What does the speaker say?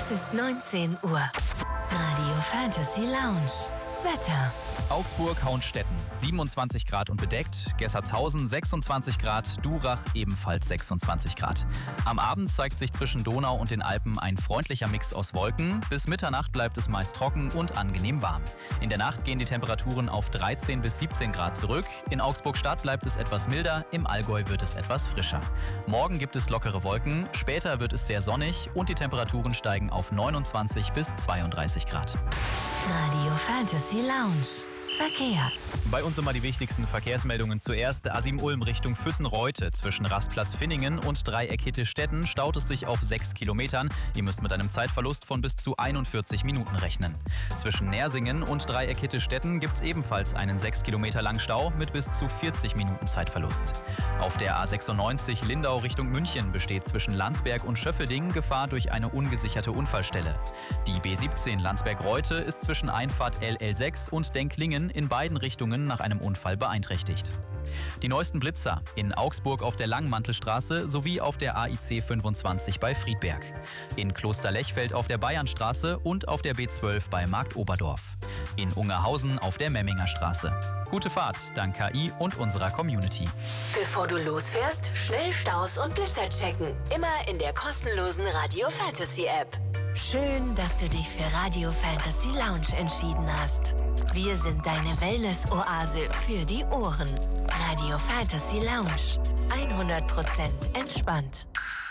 Es ist 19 Uhr. Radio Fantasy Lounge. Wetter. Augsburg-Hauenstetten 27 Grad und bedeckt, Gessertshausen 26 Grad, Durach ebenfalls 26 Grad. Am Abend zeigt sich zwischen Donau und den Alpen ein freundlicher Mix aus Wolken. Bis Mitternacht bleibt es meist trocken und angenehm warm. In der Nacht gehen die Temperaturen auf 13 bis 17 Grad zurück. In Augsburg-Stadt bleibt es etwas milder, im Allgäu wird es etwas frischer. Morgen gibt es lockere Wolken, später wird es sehr sonnig und die Temperaturen steigen auf 29 bis 32 Grad. Radio Fantasy Lounge. Verkehr. Bei uns immer die wichtigsten Verkehrsmeldungen zuerst. A7 Ulm Richtung Füssen-Reute. Zwischen Rastplatz Finningen und Dreieck Hitte-Stetten staut es sich auf 6 Kilometern. Ihr müsst mit einem Zeitverlust von bis zu 41 Minuten rechnen. Zwischen Nersingen und Dreieck Hitte-Stetten gibt es ebenfalls einen 6 Kilometer langen Stau mit bis zu 40 Minuten Zeitverlust. Auf der A96 Lindau Richtung München besteht zwischen Landsberg und Schöffeding Gefahr durch eine ungesicherte Unfallstelle. Die B17 Landsberg-Reute ist zwischen Einfahrt LL6 und Denklingen in beiden Richtungen nach einem Unfall beeinträchtigt. Die neuesten Blitzer in Augsburg auf der Langmantelstraße sowie auf der AIC 25 bei Friedberg. In Klosterlechfeld auf der Bayernstraße und auf der B12 bei Marktoberdorf. In Ungerhausen auf der Memminger Straße. Gute Fahrt dank KI und unserer Community. Bevor du losfährst, schnell Staus und Blitzer checken. Immer in der kostenlosen Radio Fantasy App. Schön, dass du dich für Radio Fantasy Lounge entschieden hast. Wir sind deine Wellness-Oase für die Ohren. Radio Fantasy Lounge. 100% entspannt.